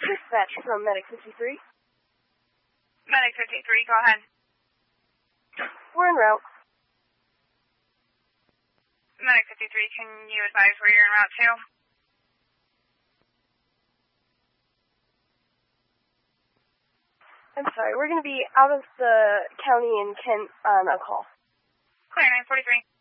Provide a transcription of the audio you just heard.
Dispatch from Medic 53. Medic 53, go ahead. We're en route. Medic 53, can you advise where you're en route to? I'm sorry, we're going to be out of the county in Kent on a call. Clear, 943.